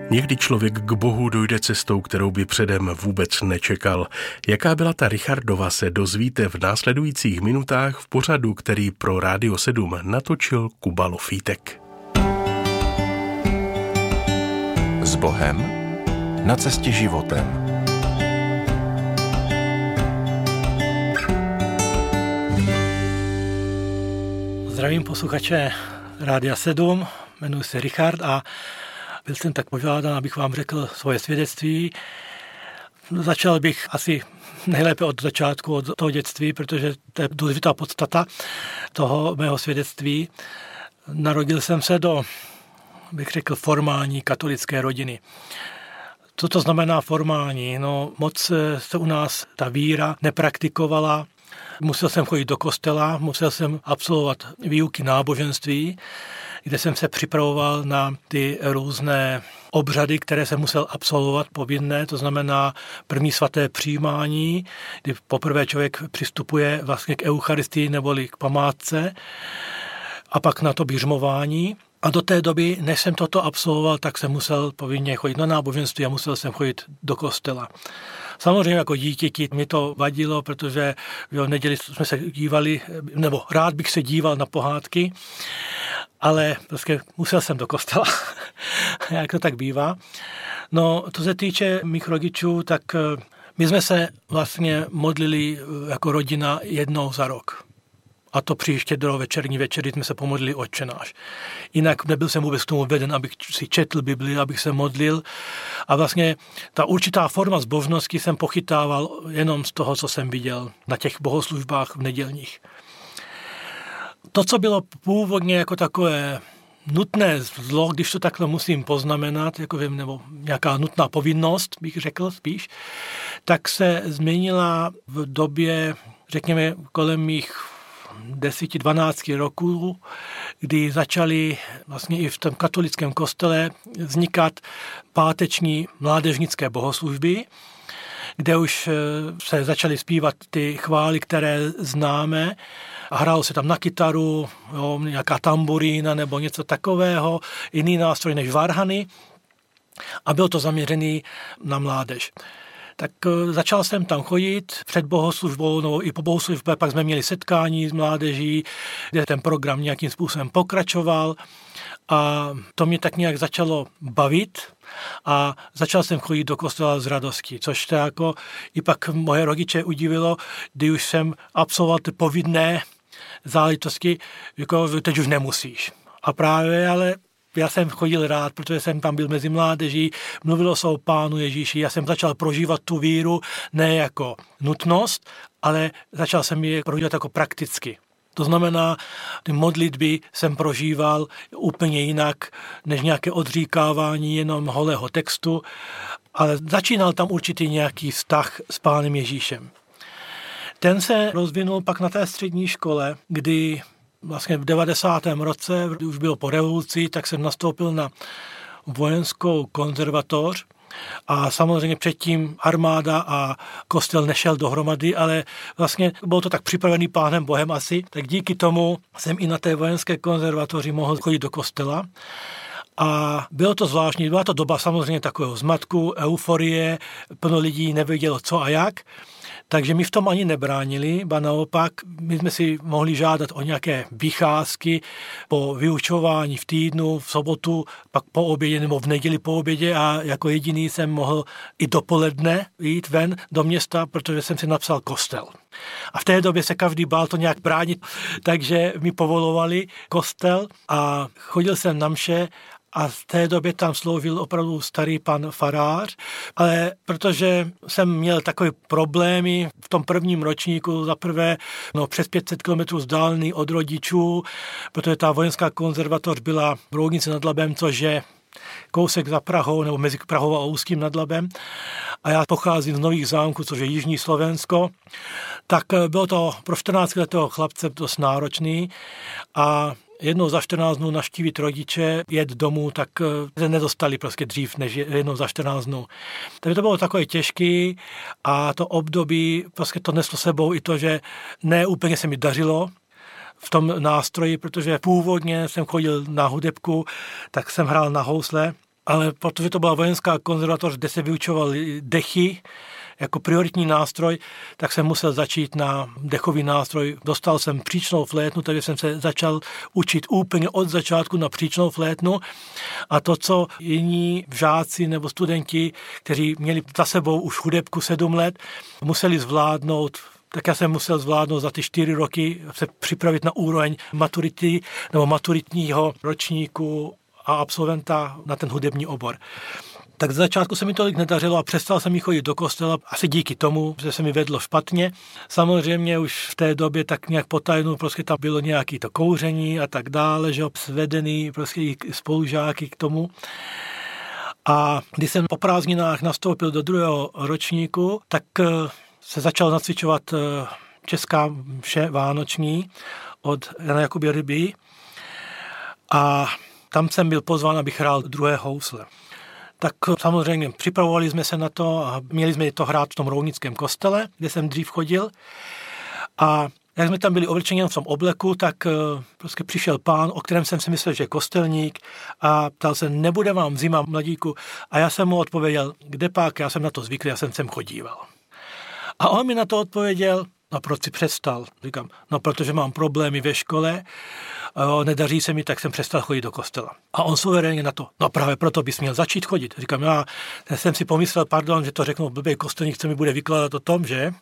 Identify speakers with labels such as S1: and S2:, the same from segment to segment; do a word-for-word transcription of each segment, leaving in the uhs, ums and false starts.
S1: Někdy člověk k Bohu dojde cestou, kterou by předem vůbec nečekal. Jaká byla ta Richardova, se dozvíte v následujících minutách v pořadu, který pro Rádio sedm natočil Kuba Lofítek.
S2: S Bohem na cestě životem.
S3: Zdravím posluchače Rádia sedm, jmenuji se Richard a byl jsem tak požádán, abych vám řekl svoje svědectví. Začal bych asi nejlépe od začátku, od toho dětství, protože to je důležitá podstata toho mého svědectví. Narodil jsem se do, bych řekl, formální katolické rodiny. Co to znamená formální? No, moc se u nás ta víra nepraktikovala. Musel jsem chodit do kostela, musel jsem absolvovat výuky náboženství, kde jsem se připravoval na ty různé obřady, které jsem musel absolvovat povinné, to znamená první svaté přijímání, kdy poprvé člověk přistupuje vlastně k eucharistii neboli k památce a pak na to běžmování. A do té doby, než jsem toto absolvoval, tak jsem musel povinně chodit na náboženství a musel jsem chodit do kostela. Samozřejmě jako dítěti mi to vadilo, protože v neděli jsme se dívali, nebo rád bych se díval na pohádky, ale prostě musel jsem do kostela, jak to tak bývá. No, to se týče mých rodičů, tak my jsme se vlastně modlili jako rodina jednou za rok. A to při štědrovečerní večeři jsme se pomodlili Otče náš. Jinak nebyl jsem vůbec k tomu veden, abych si četl Bibli, abych se modlil. A vlastně ta určitá forma zbožnosti jsem pochytával jenom z toho, co jsem viděl na těch bohoslužbách v nedělních. To, co bylo původně jako takové nutné zlo, když to takhle musím poznamenat, jako vím, nebo nějaká nutná povinnost, bych řekl spíš, tak se změnila v době, řekněme, kolem mých deset dvanáct roků, kdy začaly vlastně i v tom katolickém kostele vznikat páteční mládežnické bohoslužby, kde už se začaly zpívat ty chvály, které známe, a hrálo se tam na kytaru, jo, nějaká tamburína nebo něco takového, jiný nástroj než varhany, a bylo to zaměřené na mládež. Tak začal jsem tam chodit před bohoslužbou, no i po bohoslužbě, pak jsme měli setkání s mládeží, kde ten program nějakým způsobem pokračoval a to mě tak nějak začalo bavit a začal jsem chodit do kostela z radosti, což to jako i pak moje rodiče udivilo, kdy už jsem absolvoval ty povinné záležitosti, jako teď už nemusíš. A právě ale já jsem chodil rád, protože jsem tam byl mezi mládeží, mluvilo se o Pánu Ježíši, já jsem začal prožívat tu víru ne jako nutnost, ale začal jsem ji prožívat jako prakticky. To znamená, ty modlitby jsem prožíval úplně jinak, než nějaké odříkávání jenom holého textu, ale začínal tam určitý nějaký vztah s Pánem Ježíšem. Ten se rozvinul pak na té střední škole, kdy vlastně v devadesátém roce, kdy už bylo po revoluci, tak jsem nastoupil na vojenskou konzervatoř a samozřejmě předtím armáda a kostel nešel dohromady, ale vlastně bylo to tak připravený Pánem Bohem asi, tak díky tomu jsem i na té vojenské konzervatoři mohl chodit do kostela. A bylo to zvláštní, byla to doba samozřejmě takového zmatku, euforie, plno lidí nevědělo co a jak, takže mi v tom ani nebránili, ba naopak, my jsme si mohli žádat o nějaké vycházky po vyučování v týdnu, v sobotu, pak po obědě nebo v neděli po obědě a jako jediný jsem mohl i dopoledne jít ven do města, protože jsem si napsal kostel. A v té době se každý bál to nějak bránit, takže mi povolovali kostel a chodil jsem na mše. A v té době tam sloužil opravdu starý pan farář, ale protože jsem měl takové problémy v tom prvním ročníku, za prvé no, přes pět set kilometrů vzdálený od rodičů, protože ta vojenská konzervatoř byla v Roudnici nad Labem, což je kousek za Prahou, nebo mezi Prahou a Ústím nad Labem. A já pocházím z Nových Zámků, což je jižní Slovensko. Tak bylo to pro čtrnáctiletého chlapce dost náročný a jednou za čtrnáct dnů navštívit rodiče, jet domů, tak se nedostali prostě dřív než jednou za čtrnáct dnů. Takže to bylo takové těžké a to období prostě to neslo sebou i to, že ne úplně se mi dařilo v tom nástroji, protože původně jsem chodil na hudebku, tak jsem hrál na housle ale protože to byla vojenská konzervatoř, kde se vyučovaly dechy jako prioritní nástroj, tak jsem musel začít na dechový nástroj. Dostal jsem příčnou flétnu, takže jsem se začal učit úplně od začátku na příčnou flétnu a to, co jiní žáci nebo studenti, kteří měli za sebou už hudebku sedm let, museli zvládnout, tak já jsem musel zvládnout za ty čtyři roky se připravit na úroveň maturity nebo maturitního ročníku a absolventa na ten hudební obor. Tak z začátku se mi tolik nedařilo a přestal jsem jí chodit do kostela, asi díky tomu, že se mi vedlo špatně. Samozřejmě už v té době tak nějak potajnu, prostě tam bylo nějaké to kouření a tak dále, že svedený prostě i spolužáky k tomu. A když jsem po prázdninách nastoupil do druhého ročníku, tak se začal nacvičovat česká mše vánoční od Jana Jakuby Ryby a tam jsem byl pozván, abych hrál druhé housle. Tak samozřejmě připravovali jsme se na to a měli jsme to hrát v tom roudnickém kostele, kde jsem dřív chodil. A jak jsme tam byli oblečeni v tom obleku, tak prostě přišel pán, o kterém jsem si myslel, že je kostelník a ptal se, nebude vám zima, mladíku? A já jsem mu odpověděl, kde pak, já jsem na to zvyklý, já jsem sem chodíval. A on mi na to odpověděl, no proč si přestal? Říkám, no protože mám problémy ve škole, nedaří se mi, tak jsem přestal chodit do kostela. A on suverénně na to, no právě proto bys měl začít chodit. Říkám, já jsem si pomyslel, pardon, že to řeknu blbý kostelník, co mi bude vykládat o tom, že?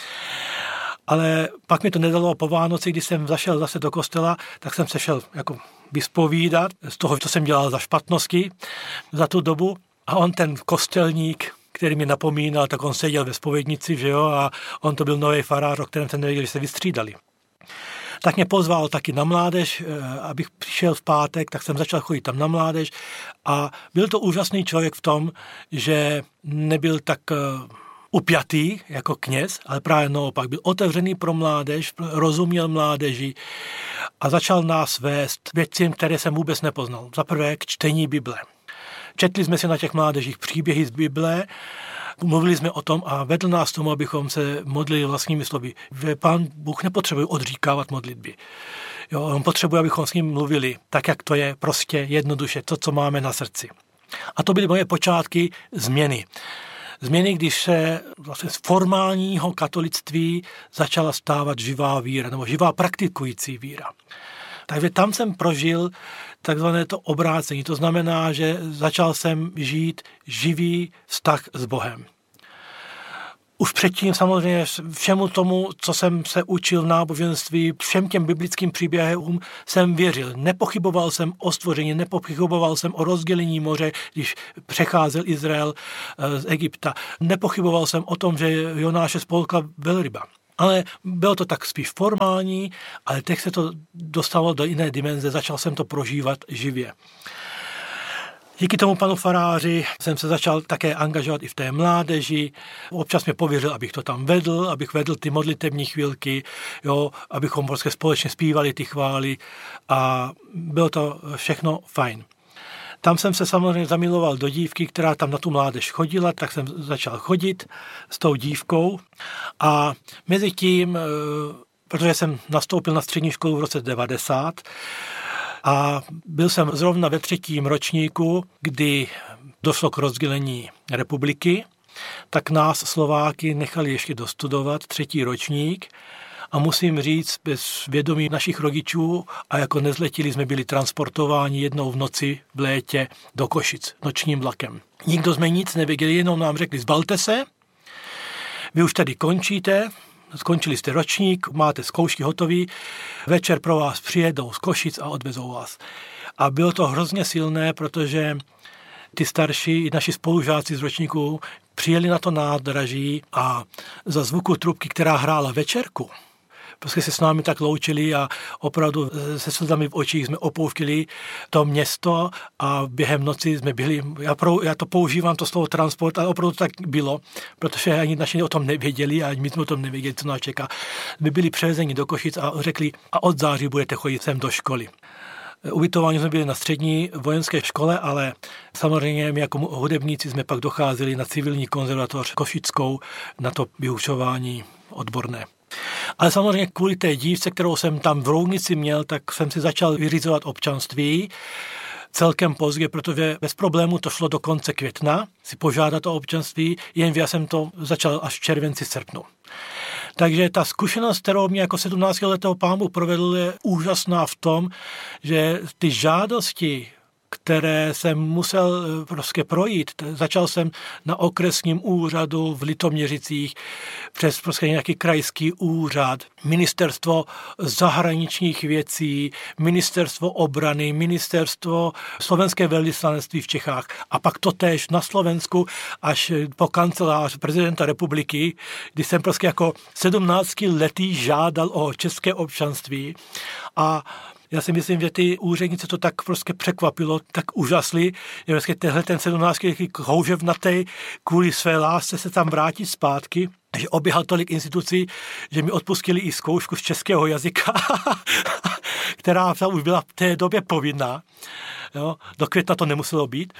S3: Ale pak mi to nedalo po Vánoci, když jsem zašel zase do kostela, tak jsem se šel jako vyspovídat z toho, co jsem dělal za špatnosti za tu dobu. A on ten kostelník, který mě napomínal, tak on seděl ve zpovědnici, že jo, a on to byl nový farář, o kterém jsem nevěděl, že se vystřídali. Tak mě pozval taky na mládež, abych přišel v pátek, tak jsem začal chodit tam na mládež a byl to úžasný člověk v tom, že nebyl tak upjatý jako kněz, ale právě naopak byl otevřený pro mládež, rozuměl mládeži a začal nás vést věcím, které jsem vůbec nepoznal. Za prvé k čtení Bible. Četli jsme si na těch mládežích příběhy z Bible, mluvili jsme o tom a vedl nás tomu, abychom se modlili vlastními slovy. Pán Bůh nepotřebuje odříkávat modlitby. Jo, on potřebuje, abychom s ním mluvili, tak jak to je prostě jednoduše, to, co máme na srdci. A to byly moje počátky změny. Změny, když se vlastně z formálního katolictví začala stávat živá víra, nebo živá praktikující víra. Takže tam jsem prožil takzvané to obrácení. To znamená, že začal jsem žít živý vztah s Bohem. Už předtím samozřejmě všemu tomu, co jsem se učil v náboženství, všem těm biblickým příběhům jsem věřil. Nepochyboval jsem o stvoření, nepochyboval jsem o rozdělení moře, když přecházel Izrael z Egypta. Nepochyboval jsem o tom, že Jonáše spolkla velryba. Ale bylo to tak spíš formální, ale teď se to dostalo do jiné dimenze, začal jsem to prožívat živě. Díky tomu panu faráři jsem se začal také angažovat i v té mládeži. Občas mě pověřil, abych to tam vedl, abych vedl ty modlitební chvilky, jo, abychom prostě společně zpívali ty chvály a bylo to všechno fajn. Tam jsem se samozřejmě zamiloval do dívky, která tam na tu mládež chodila, tak jsem začal chodit s tou dívkou a mezi tím, protože jsem nastoupil na střední školu v roce devadesát a byl jsem zrovna ve třetím ročníku, kdy došlo k rozdělení republiky, tak nás Slováky nechali ještě dostudovat třetí ročník. A musím říct, bez vědomí našich rodičů a jako nezletili jsme byli transportováni jednou v noci v létě do Košic nočním vlakem. Nikdo jsme nic nevěděli, jenom nám řekli, zbalte se, vy už tady končíte, skončili jste ročník, máte zkoušky hotový, večer pro vás přijedou z Košic a odvezou vás. A bylo to hrozně silné, protože ty starší, naši spolužáci z ročníku přijeli na to nádraží a za zvuku trubky, která hrála večerku, prostě se s námi tak loučili a opravdu se slzami v očích jsme opouštěli to město a během noci jsme byli, já, pro, já to používám, to slovo transport, ale opravdu tak bylo, protože ani naši o tom nevěděli a ani my jsme o tom nevěděli, co nás čeká. My byli převezeni do Košic a řekli, a od září budete chodit sem do školy. Ubytování jsme byli na střední vojenské škole, ale samozřejmě my jako hudebníci jsme pak docházeli na civilní konzervatoř Košickou na to vyučování odborné. Ale samozřejmě kvůli té dívce, kterou jsem tam v Roudnici měl, tak jsem si začal vyřizovat občanství. celkem pozdě, protože bez problému to šlo do konce května si požádat o občanství, jen já jsem to začal až v červenci, srpnu. Takže ta zkušenost, kterou mě jako sedmnáctiletého pámu provedl, je úžasná v tom, že ty žádosti, které jsem musel prostě projít. Začal jsem na okresním úřadu v Litoměřicích, přes prostě nějaký krajský úřad, ministerstvo zahraničních věcí, ministerstvo obrany, ministerstvo slovenské velvyslanectví v Čechách a pak to též na Slovensku až po kancelář prezidenta republiky, kdy jsem prostě jako sedmnáctiletý žádal o české občanství a já si myslím, že ty úřednice to tak prostě překvapilo, tak úžasli, že vlastně tenhle ten sedmnáctiletý houževnatej kvůli své lásce se tam vrátit zpátky, že oběhal tolik institucí, že mi odpustili i zkoušku z českého jazyka, která už byla v té době povinná. Jo, do května to nemuselo být.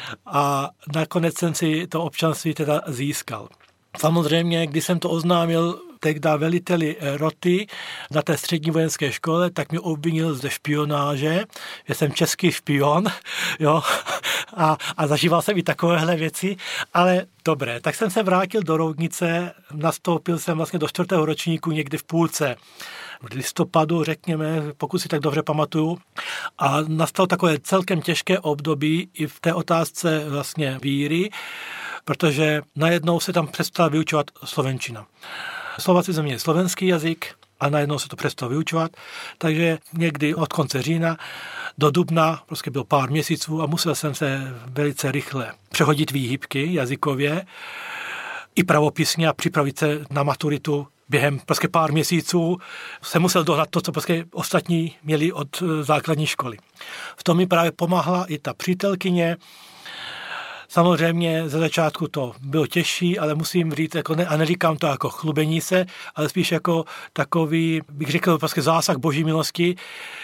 S3: A nakonec jsem si to občanství teda získal. Samozřejmě, když jsem to oznámil tehdy veliteli roty na té střední vojenské škole, tak mě obvinil ze špionáže, že jsem český špion, jo, a, a zažíval jsem i takovéhle věci, ale dobré, tak jsem se vrátil do Roudnice, nastoupil jsem vlastně do čtvrtého ročníku někdy v půlce listopadu, řekněme, pokud si tak dobře pamatuju. A nastalo takové celkem těžké období i v té otázce vlastně víry, protože najednou se tam přestala vyučovat slovenčina. Slováci země je slovenský jazyk a najednou se to přestalo vyučovat, takže někdy od konce října do dubna prostě bylo pár měsíců a musel jsem se velice rychle přehodit výhybky jazykově i pravopisně a připravit se na maturitu. Během prostě pár měsíců jsem musel dohnat to, co prostě ostatní měli od základní školy. V tom mi právě pomáhla i ta přítelkyně. Samozřejmě ze začátku to bylo těžší, ale musím říct, jako ne, a neříkám to jako chlubení se, ale spíš jako takový, bych řekl, prostě zásah boží milosti,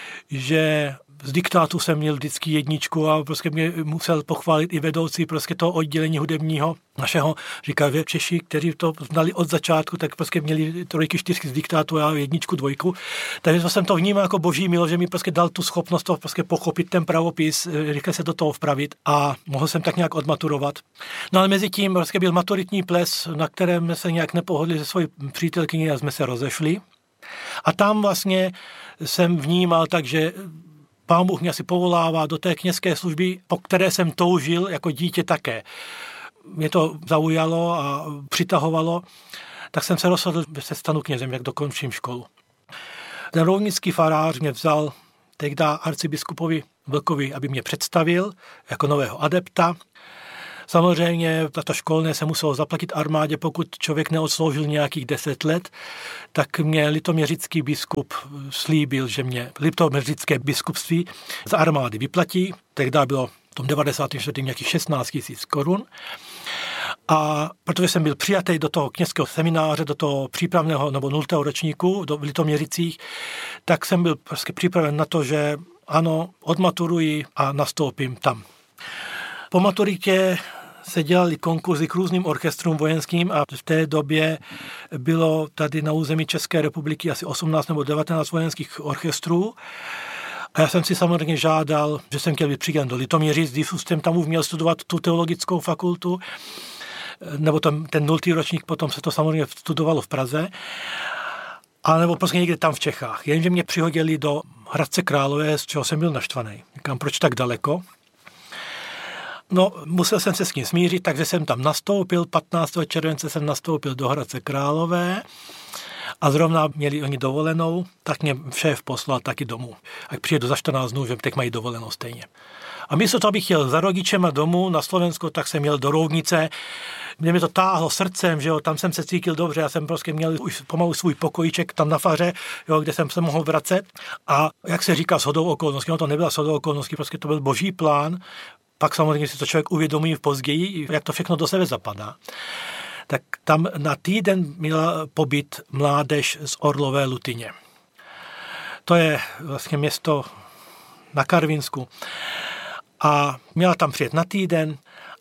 S3: že z diktátu jsem měl vždycky jedničku a prostě mě musel pochválit i vedoucí prostě toho oddělení hudebního našeho. Říkal, že Češi, kteří to znali od začátku, tak prostě měli trojky, čtyřky z diktátu a jedničku, dvojku. Takže to jsem to vnímal jako boží milost, že mi prostě dal tu schopnost to prostě pochopit ten pravopis, rychle se do toho vpravit a mohl jsem tak nějak odmaturovat. No ale mezi tím prostě byl maturitní ples, na kterém se nějak nepohodli se svojí přítelkyní a jsme se rozešli. A tam vlastně jsem vnímal tak, že Pán Bůh mě asi povolává do té kněžské služby, po které jsem toužil jako dítě také. Mě to zaujalo a přitahovalo, tak jsem se rozhodl, že se stanu knězem, jak dokončím školu. Ten roudnický farář mě vzal tehdy arcibiskupovi Vlkovi, aby mě představil jako nového adepta. Samozřejmě tato školné se muselo zaplatit armádě, pokud člověk neodsloužil nějakých deset let, tak mě litoměřický biskup slíbil, že mě litoměřické biskupství z armády vyplatí. Tehdy bylo v tom devadesátém čtvrtém nějakých šestnáct tisíc korun. A protože jsem byl přijatý do toho kněžského semináře, do toho přípravného nebo nultého ročníku do Litoměřicích, tak jsem byl prostě připraven na to, že ano, odmaturuji a nastoupím tam. Po maturitě se dělali konkurzy k různým orchestrům vojenským a v té době bylo tady na území České republiky asi osmnáct nebo devatenáct vojenských orchestrů. A já jsem si samozřejmě žádal, že jsem chtěl být přidělen do Litoměřic, když jsem tam už měl studovat tu teologickou fakultu, nebo tam, ten nultý ročník, potom se to samozřejmě studovalo v Praze, a nebo prostě někde tam v Čechách. Jenže mě přihodili do Hradce Králové, z čeho jsem byl naštvaný. Říkám, proč tak daleko? No, musel jsem se s tím smířit, takže jsem tam nastoupil, patnáctého července jsem nastoupil do Hradce Králové a zrovna měli oni dovolenou, tak mě šéf poslal taky domů. Ať přijedu za čtrnáct dnů, že teď mají dovolenou stejně. A místo toho, abych jel za rodičema domů na Slovensko, tak jsem jel do Roudnice. Mě mi to táhlo srdcem, že jo, tam jsem se cítil dobře, já jsem prostě měl už pomalu svůj pokojíček tam na faře, jo, kde jsem se mohl vracet. A jak se říká, shodou okolností, no to nebyla shodou okolností, prostě to byl boží plán. Pak samozřejmě si to člověk uvědomí v později, jak to všechno do sebe zapadá. Tak tam na týden měla pobyt mládež z Orlové Lutyně. To je vlastně město na Karvinsku. A měla tam přijet na týden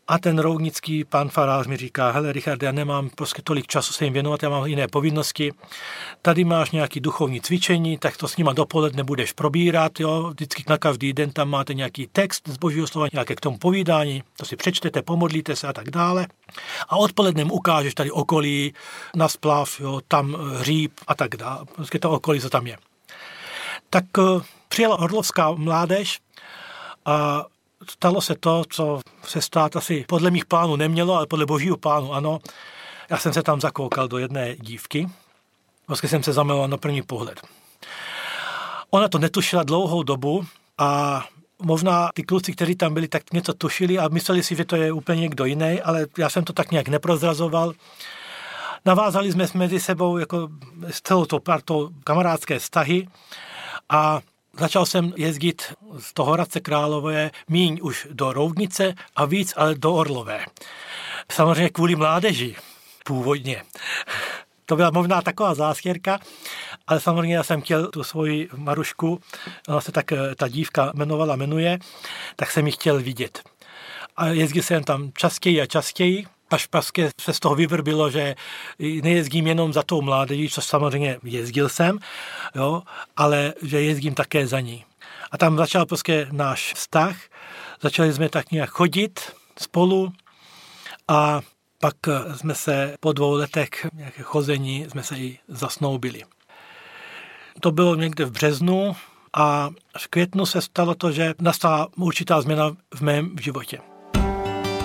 S3: A ten roudnický pan farář mi říká, hele Richard, já nemám prostě tolik času se jim věnovat, já mám jiné povinnosti. Tady máš nějaký duchovní cvičení, tak to s nima dopoledne budeš probírat, jo. Vždycky na každý den tam máte nějaký text z Božího slova, nějaké k tomu povídání, to si přečtete, pomodlíte se a tak dále. A odpoledne ukážeš tady okolí, na splav, jo, tam hříb a tak dále. Prostě to okolí, co tam je. Tak přijela orlovská mládež a stalo se to, co se stát asi podle mých plánů nemělo, ale podle Božího plánu ano. Já jsem se tam zakoukal do jedné dívky, vlastně jsem se zamiloval na první pohled. Ona to netušila dlouhou dobu a možná ty kluci, kteří tam byli, tak něco tušili a mysleli si, že to je úplně někdo jiný, ale já jsem to tak nějak neprozrazoval. Navázali jsme mezi sebou jako s celou tou partou kamarádské vztahy a začal jsem jezdit z toho Hradce Králové míň už do Roudnice a víc ale do Orlové. Samozřejmě kvůli mládeži původně. To byla možná taková záskěrka, ale samozřejmě já jsem chtěl tu svoji Marušku, ona se tak ta dívka jmenovala, jmenuje, tak jsem ji chtěl vidět. A jezdil jsem tam častěji a častěji, až prostě se z toho vyvrbilo, že nejezdím jenom za tou mládeží, což samozřejmě jezdil jsem, jo, ale že jezdím také za ní. A tam začal prostě náš vztah, začali jsme tak nějak chodit spolu a pak jsme se po dvou letech nějaké chození jsme se i zasnoubili. To bylo někde v březnu a v květnu se stalo to, že nastala určitá změna v mém životě.